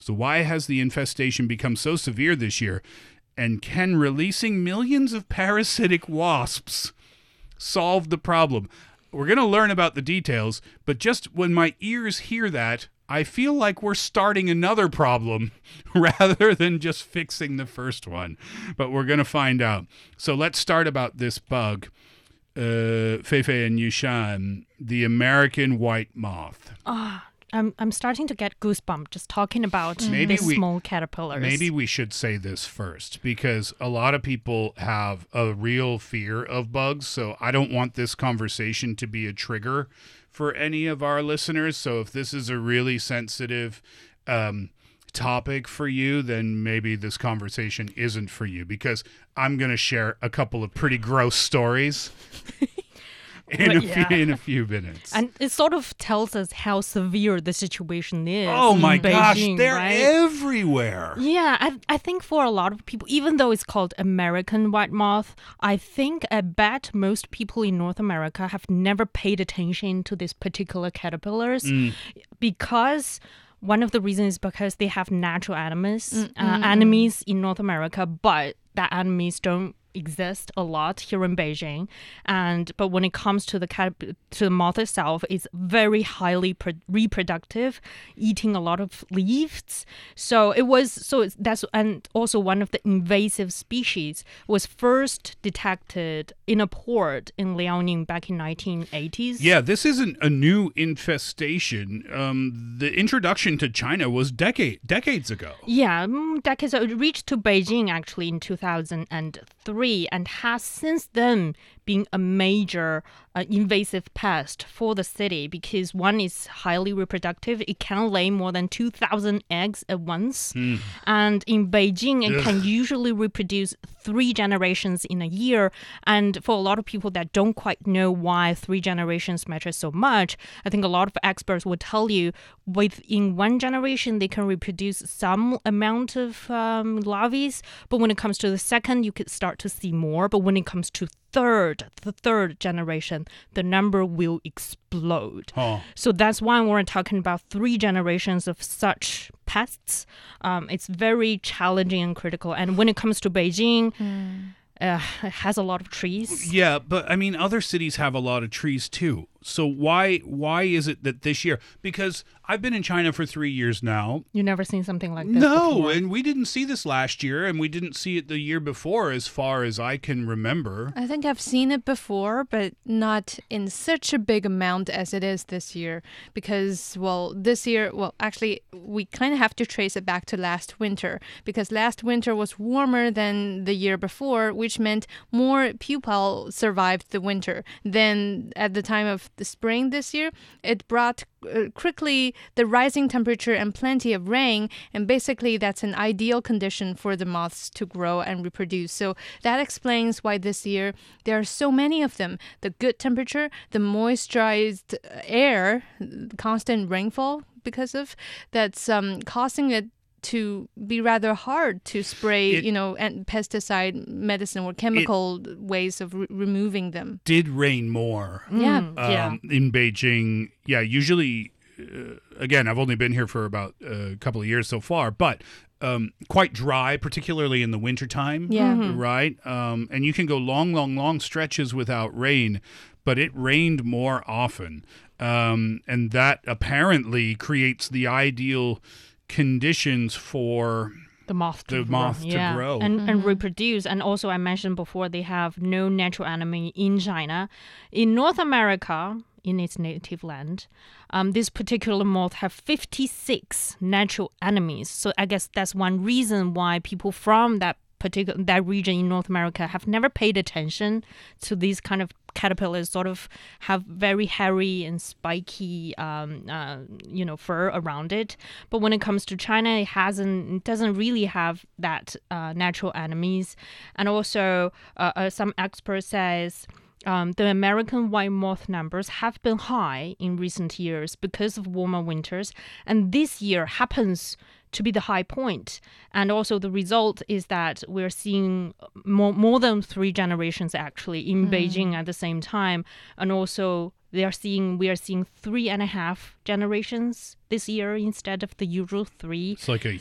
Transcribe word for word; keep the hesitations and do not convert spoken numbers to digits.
So why has the infestation become so severe this year? And can releasing millions of parasitic wasps solve the problem? We're going to learn about the details, but just when my ears hear that, I feel like we're starting another problem rather than just fixing the first one. But we're going to find out. So let's start about this bug, uh, Feifei and Yushan, the American white moth. Ah. I'm I'm starting to get goosebumps just talking about Maybe these we- small caterpillars. Maybe we should say this first because a lot of people have a real fear of bugs. So I don't want this conversation to be a trigger for any of our listeners. So if this is a really sensitive um, topic for you, then maybe this conversation isn't for you because I'm going to share a couple of pretty gross stories. In a, Yeah. few, in a few minutes. And it sort of tells us how severe the situation is. Oh in my gosh, Beijing, they're right? everywhere. Yeah, I, I think for a lot of people, even though it's called American white moth, I think I bet most people in North America have never paid attention to these particular caterpillars because one of the reasons is because they have natural enemies, uh, enemies in North America, but that enemies don't exist a lot here in Beijing, and but when it comes to the cat to the moth itself, it's very highly pro- reproductive, eating a lot of leaves. So it was so it's, that's and also one of the invasive species was first detected in a port in Liaoning back in nineteen eighties. Yeah, this isn't a new infestation. Um, the introduction to China was decade decades ago. Yeah, mm, decades ago. It reached to Beijing actually in two thousand three and has since then been a major uh, invasive pest for the city because one is highly reproductive. It can lay more than two thousand eggs at once. Mm. And in Beijing, it Ugh. can usually reproduce three generations in a year. And for a lot of people that don't quite know why three generations matter so much, I think a lot of experts would tell you within one generation, they can reproduce some amount of um, larvae. But when it comes to the second, you could start to see more. But when it comes to third, the third generation, the number will explode. Oh. So that's why we're talking about three generations of such pests. Um, it's very challenging and critical. And when it comes to Beijing, uh, it has a lot of trees. Yeah, but I mean, other cities have a lot of trees too. So why why is it that this year? Because I've been in China for three years now. You've never seen something like this No, before. and we didn't see this last year, and we didn't see it the year before, as far as I can remember. I think I've seen it before, but not in such a big amount as it is this year. Because, well, this year, well, actually, we kind of have to trace it back to last winter. Because last winter was warmer than the year before, which meant more pupa survived the winter. Then at the time of the spring this year, it brought uh, quickly the rising temperature and plenty of rain, and basically that's an ideal condition for the moths to grow and reproduce. So that explains why this year there are so many of them. The good temperature, the moisturized air, constant rainfall because of that's um, causing it to be rather hard to spray, It- you know, and pesticide medicine or chemical ways of re- removing them. Did rain more Yeah. Mm, yeah. um, in Beijing? Yeah, usually, uh, again, I've only been here for about a couple of years so far, but um, quite dry, particularly in the wintertime. Yeah. Mm-hmm. Right? Um, and you can go long, long, long stretches without rain, but it rained more often. Um, and that apparently creates the ideal conditions for The moth to the grow. moth to yeah. grow. And, and reproduce. And also, I mentioned before, they have no natural enemy in China. In North America, in its native land, um, this particular moth have fifty-six natural enemies. So I guess that's one reason why people from that particular that region in North America have never paid attention to these kind of caterpillars. Sort of have very hairy and spiky, um, uh, you know, fur around it. But when it comes to China, it hasn't, it doesn't really have that uh, natural enemies. And also, uh, uh, some experts says. Um, the American white moth numbers have been high in recent years because of warmer winters, and this year happens to be the high point. And also the result is that we're seeing more, more than three generations actually in Beijing at the same time. And also they are seeing we are seeing three and a half generations this year instead of the usual three. It's like a